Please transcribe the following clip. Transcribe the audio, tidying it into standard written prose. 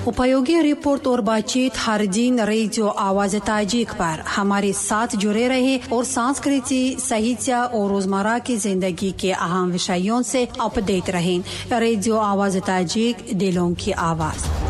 उपयोगी रिपोर्ट और बातचीत हर दिन रेडियो आवाज ताजिक पर हमारे साथ जुड़े रहे और संस्कृति, साहित्य और रोजमर्रा की जिंदगी के अहम विषयों से अपडेट रहें। रेडियो आवाज ताजिक, दिलों की आवाज।